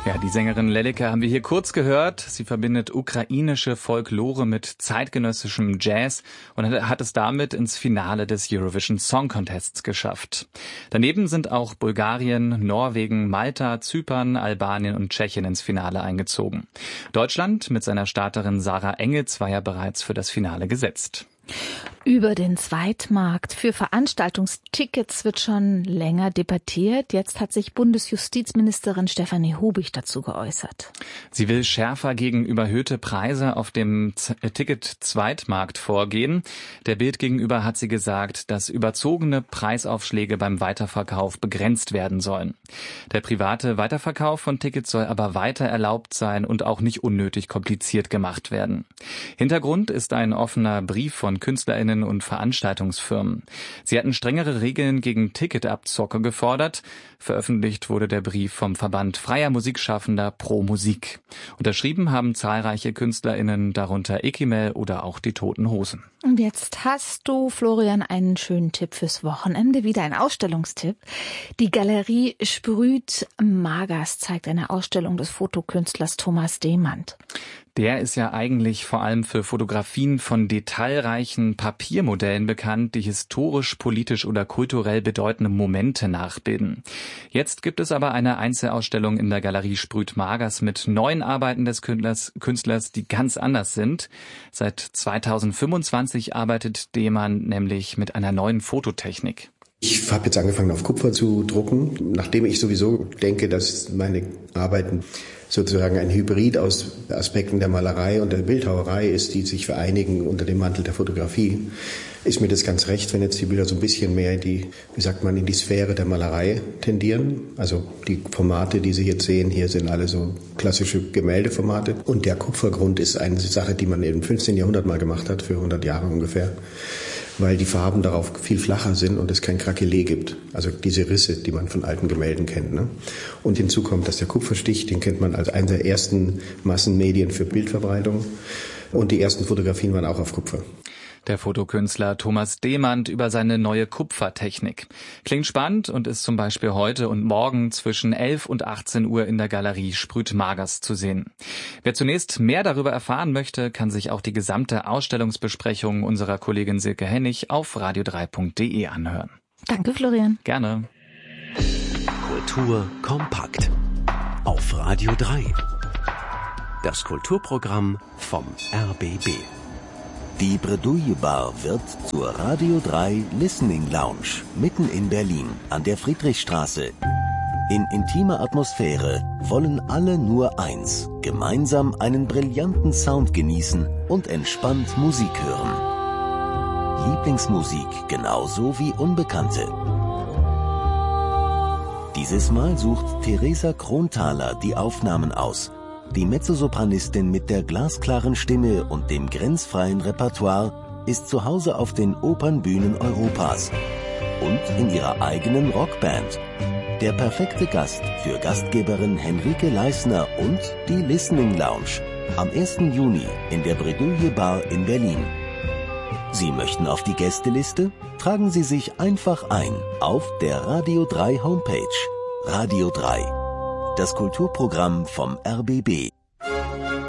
Ja, die Sängerin Lelika haben wir hier kurz gehört. Sie verbindet ukrainische Folklore mit zeitgenössischem Jazz und hat es damit ins Finale des Eurovision Song Contests geschafft. Daneben sind auch Bulgarien, Norwegen, Malta, Zypern, Albanien und Tschechien ins Finale eingezogen. Deutschland mit seiner Starterin Sarah Engels war ja bereits für das Finale gesetzt. Über den Zweitmarkt für Veranstaltungstickets wird schon länger debattiert. Jetzt hat sich Bundesjustizministerin Stefanie Hubich dazu geäußert. Sie will schärfer gegen überhöhte Preise auf dem Ticket-Zweitmarkt vorgehen. Der Bild gegenüber hat sie gesagt, dass überzogene Preisaufschläge beim Weiterverkauf begrenzt werden sollen. Der private Weiterverkauf von Tickets soll aber weiter erlaubt sein und auch nicht unnötig kompliziert gemacht werden. Hintergrund ist ein offener Brief von KünstlerInnen und Veranstaltungsfirmen. Sie hatten strengere Regeln gegen Ticketabzocke gefordert. Veröffentlicht wurde der Brief vom Verband Freier Musikschaffender Pro Musik. Unterschrieben haben zahlreiche KünstlerInnen, darunter Ekimel oder auch die Toten Hosen. Und jetzt hast du, Florian, einen schönen Tipp fürs Wochenende. Wieder ein Ausstellungstipp. Die Galerie Sprüt Magas zeigt eine Ausstellung des Fotokünstlers Thomas Demand. Der ist ja eigentlich vor allem für Fotografien von detailreichen Papiermodellen bekannt, die historisch, politisch oder kulturell bedeutende Momente nachbilden. Jetzt gibt es aber eine Einzelausstellung in der Galerie Sprüt Magas mit neuen Arbeiten des Künstlers, die ganz anders sind. Seit 2025 arbeitet Demand nämlich mit einer neuen Fototechnik. Ich habe jetzt angefangen, auf Kupfer zu drucken, nachdem ich sowieso denke, dass meine Arbeiten sozusagen ein Hybrid aus Aspekten der Malerei und der Bildhauerei ist, die sich vereinigen unter dem Mantel der Fotografie. Ist mir das ganz recht, wenn jetzt die Bilder so ein bisschen mehr in die, in die Sphäre der Malerei tendieren. Also die Formate, die Sie jetzt sehen, hier sind alle so klassische Gemäldeformate. Und der Kupfergrund ist eine Sache, die man im 15. Jahrhundert mal gemacht hat, für 100 Jahre ungefähr, weil die Farben darauf viel flacher sind und es kein Krakelé gibt. Also diese Risse, die man von alten Gemälden kennt. Ne? Und hinzu kommt, dass der Kupferstich, den kennt man als einen der ersten Massenmedien für Bildverbreitung. Und die ersten Fotografien waren auch auf Kupfer. Der Fotokünstler Thomas Demand über seine neue Kupfertechnik. Klingt spannend und ist zum Beispiel heute und morgen zwischen 11 und 18 Uhr in der Galerie Sprüt Magas zu sehen. Wer zunächst mehr darüber erfahren möchte, kann sich auch die gesamte Ausstellungsbesprechung unserer Kollegin Silke Hennig auf radio3.de anhören. Danke, Florian. Gerne. Kultur kompakt auf Radio 3. Das Kulturprogramm vom RBB. Die Bredouille Bar wird zur Radio 3 Listening Lounge mitten in Berlin an der Friedrichstraße. In intimer Atmosphäre wollen alle nur eins: gemeinsam einen brillanten Sound genießen und entspannt Musik hören. Lieblingsmusik genauso wie Unbekannte. Dieses Mal sucht Theresa Kronthaler die Aufnahmen aus. Die Mezzosopranistin mit der glasklaren Stimme und dem grenzfreien Repertoire ist zu Hause auf den Opernbühnen Europas und in ihrer eigenen Rockband. Der perfekte Gast für Gastgeberin Henrike Leisner und die Listening Lounge am 1. Juni in der Bredouille Bar in Berlin. Sie möchten auf die Gästeliste? Tragen Sie sich einfach ein auf der Radio 3 Homepage. Radio 3. Das Kulturprogramm vom RBB.